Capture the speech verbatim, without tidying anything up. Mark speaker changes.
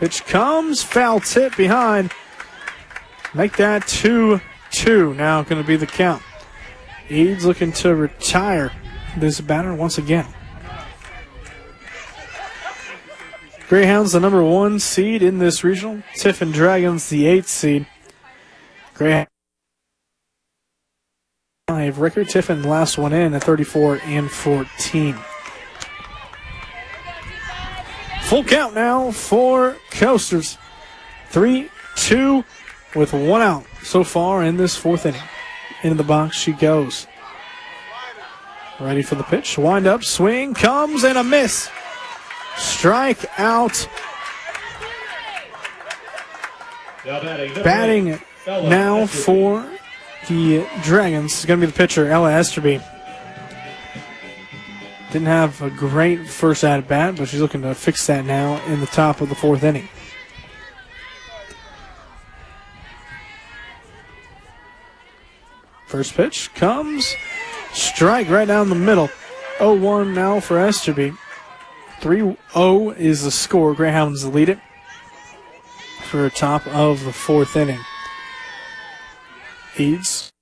Speaker 1: Pitch comes, foul tip behind. Make that two two. Now going to be the count. Eads looking to retire this batter once again. Greyhounds, the number one seed in this regional. Tiffin Dragons, the eighth seed. Greyhounds have record. Tiffin last one in at thirty-four and fourteen. Full count now for Coasters. three two with one out so far in this fourth inning. Into the box she goes. Ready for the pitch. Wind up, swing, comes, and a miss. Strike out. Batting now for the Dragons is going to be the pitcher, Ella Esterby. Didn't have a great first at bat, but she's looking to fix that now in the top of the fourth inning. First pitch comes. Strike right down the middle. oh one now for Esterby. three oh is the score. Greyhounds lead it for the top of the fourth inning. Eads